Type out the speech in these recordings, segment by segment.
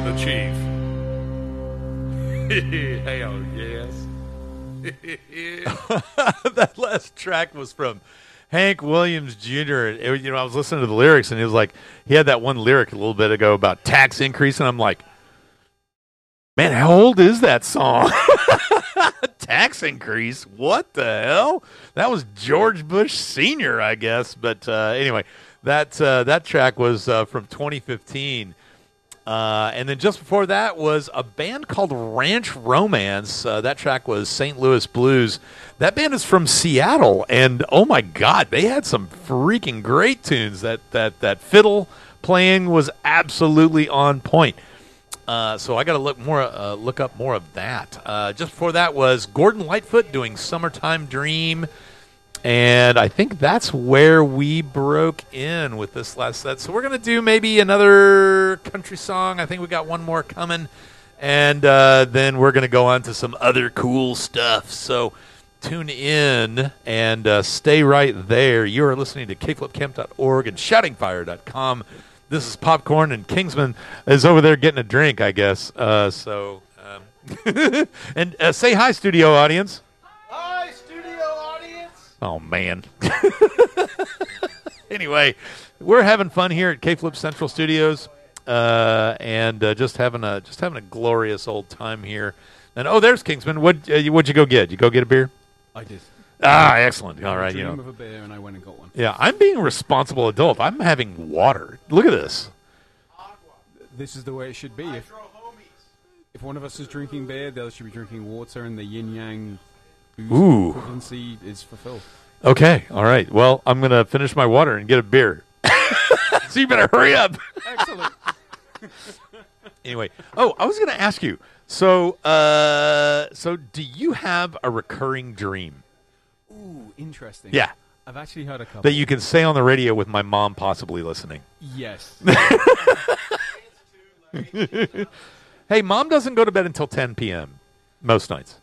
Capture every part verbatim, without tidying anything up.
The Chief. Hell yes. That last track was from Hank Williams Junior It- you know, I was listening to the lyrics, and he was like, he had that one lyric a little bit ago about tax increase, and I'm like, man, how old is that song? Tax increase? What the hell? That was George Bush Senior, I guess. But uh, anyway, that uh, that track was uh, from twenty fifteen. Uh, and then just before that was a band called Ranch Romance. Uh, that track was Saint Louis Blues. That band is from Seattle, and oh my God, they had some freaking great tunes. That that that fiddle playing was absolutely on point. Uh, so I got to look more, uh, look up more of that. Uh, just before that was Gordon Lightfoot doing "Summertime Dream." And I think that's where we broke in with this last set. So we're going to do maybe another country song. I think we got one more coming. And uh, then we're going to go on to some other cool stuff. So tune in and uh, stay right there. You are listening to K Flip Camp dot org and Shouting Fire dot com. This is Popcorn, and Kingsman is over there getting a drink, I guess. Uh, so, um, and uh, say hi, studio audience. Hi, studio audience. Oh, man. Anyway, we're having fun here at K-Flip Central Studios, uh, and uh, just having a just having a glorious old time here. And oh, there's Kingsman. What uh, you- what'd you go get? You go get a beer? I did. Ah, excellent. All right, Dream you know. of a beer, and I went and got one. Yeah, I'm being a responsible adult. I'm having water. Look at this. This is the way it should be. If, if one of us is drinking beer, the other should be drinking water, and the yin yang booze Ooh. equivalency is fulfilled. Okay, all right. Well, I'm gonna finish my water and get a beer. So you better hurry up. Excellent. Anyway, oh, I was gonna ask you. So, uh, so do you have a recurring dream? Ooh, interesting. Yeah. I've actually heard a couple. That you can say on the radio with my mom possibly listening. Yes. Hey, Mom doesn't go to bed until ten p.m. most nights.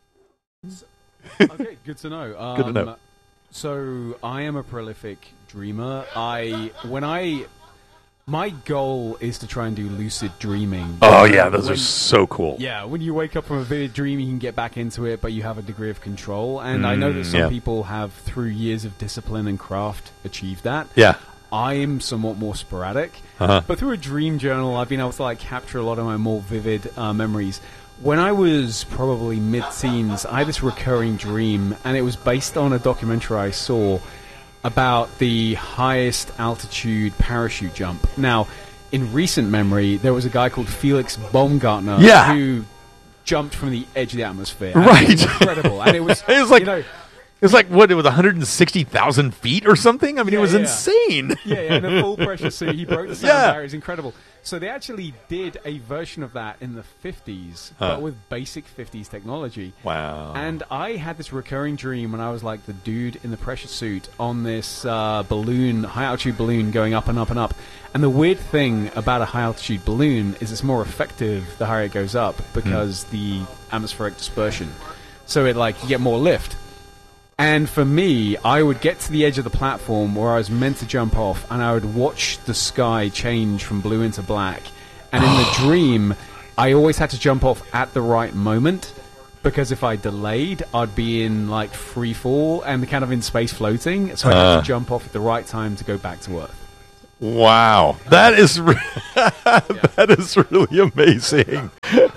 Okay, good to know. Um, Good to know. So I am a prolific dreamer. I when I my goal is to try and do lucid dreaming. Oh, yeah, those are When- so cool. Yeah, when you wake up from a vivid dream, you can get back into it, but you have a degree of control. And I know that some yeah. people have, through years of discipline and craft, achieved that. Yeah. I am somewhat more sporadic, Uh-huh. but through a dream journal, I've been able to like capture a lot of my more vivid uh, memories. When I was probably mid-teens, I had this recurring dream, and it was based on a documentary I saw about the highest altitude parachute jump. Now, in recent memory, there was a guy called Felix Baumgartner Yeah. who jumped from the edge of the atmosphere. Right. And it was incredible. And it was, It was like- you know, It was like, what, it was one hundred sixty thousand feet or something? I mean, Yeah, it was yeah. insane. yeah, yeah, in a full pressure suit. He broke the sound Yeah. barrier. It's incredible. So they actually did a version of that in the fifties, Huh. but with basic fifties technology. Wow. And I had this recurring dream when I was like the dude in the pressure suit on this uh, balloon, high altitude balloon going up and up and up. And the weird thing about a high altitude balloon is it's more effective the higher it goes up because the atmospheric dispersion. So it like you get more lift. And for me, I would get to the edge of the platform where I was meant to jump off, and I would watch the sky change from blue into black. And in the dream, I always had to jump off at the right moment, because if I delayed, I'd be in like free fall and kind of in space floating. So I had Uh. to jump off at the right time to go back to Earth. Wow. That is re- that is really amazing.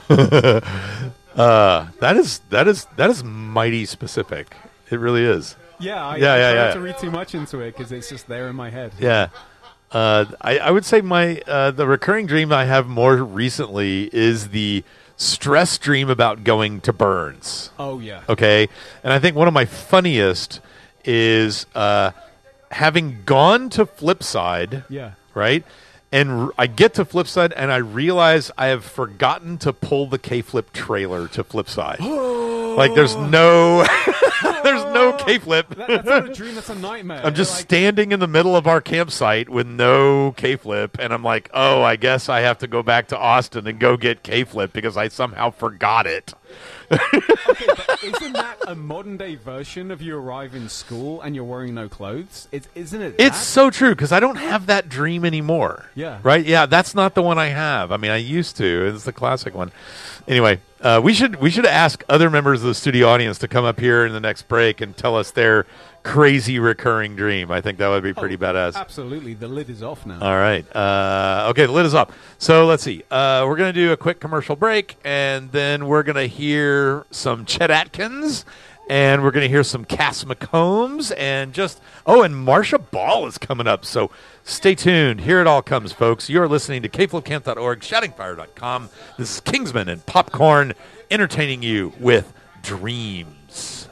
uh, that is that is that is mighty specific. It really is. Yeah, I, Yeah, I yeah, try yeah. not to read too much into it because it's just there in my head. Yeah. Uh, I, I would say my uh, the recurring dream I have more recently is the stress dream about going to Burns. Oh, yeah. Okay, and I think one of my funniest is uh, having gone to Flipside. Yeah. Right, and r- I get to Flipside and I realize I have forgotten to pull the K-Flip trailer to Flipside. Like there's no, there's no K-flip. That, that's not a dream. That's a nightmare. I'm just Like, standing in the middle of our campsite with no K-flip, and I'm like, oh, I guess I have to go back to Austin and go get K-flip because I somehow forgot it. okay, but isn't that a modern day version of you arrive in school and you're wearing no clothes? It's, isn't it? It's that? so true because I don't have that dream anymore. Yeah. Right? Yeah, that's not the one I have. I mean, I used to. It's the classic one. Anyway, uh, we should we should ask other members of the studio audience to come up here in the next break and tell us their crazy recurring dream. I think that would be pretty Oh, badass. Absolutely. The lid is off now. All right. Uh, okay, the lid is up. So let's see. Uh, we're going to do a quick commercial break, and then we're going to hear some Chet Atkins, and we're going to hear some Cass McCombs, and just, oh, and Marsha Ball is coming up. So stay tuned. Here it all comes, folks. You're listening to K flip camp dot org, shouting fire dot com. This is Kingsman and Popcorn entertaining you with dreams.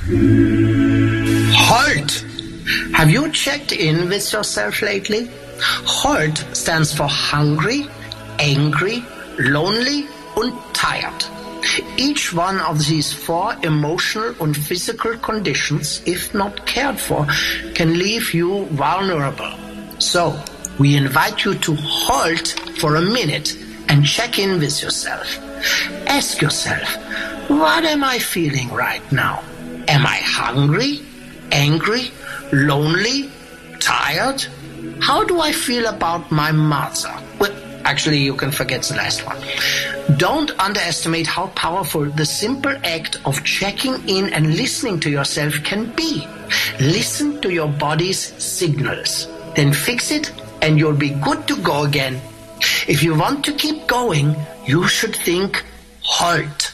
HALT! Have you checked in with yourself lately? HALT stands for hungry, angry, lonely, and tired. Each one of these four emotional and physical conditions, if not cared for, can leave you vulnerable. So, we invite you to halt for a minute and check in with yourself. Ask yourself, what am I feeling right now? Am I hungry, angry, lonely, tired? How do I feel about my mother? Well, actually, you can forget the last one. Don't underestimate how powerful the simple act of checking in and listening to yourself can be. Listen to your body's signals. Then fix it, and you'll be good to go again. If you want to keep going, you should think HALT.